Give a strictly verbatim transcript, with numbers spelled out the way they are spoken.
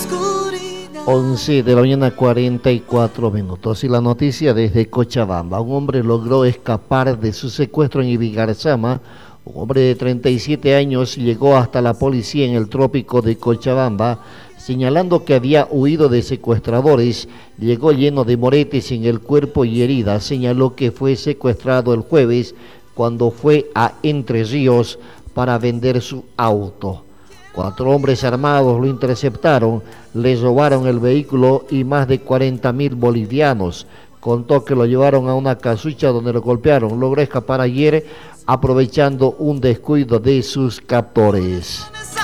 once de la mañana, cuarenta y cuatro minutos. Y la noticia desde Cochabamba. Un hombre logró escapar de su secuestro en Ibigarzama. Un hombre de treinta y siete años llegó hasta la policía en el trópico de Cochabamba, señalando que había huido de secuestradores. Llegó lleno de moretes en el cuerpo y heridas. Señaló que fue secuestrado el jueves cuando fue a Entre Ríos para vender su auto. Cuatro hombres armados lo interceptaron, le robaron el vehículo y más de cuarenta mil bolivianos. Contó que lo llevaron a una casucha donde lo golpearon. Logró escapar ayer aprovechando un descuido de sus captores.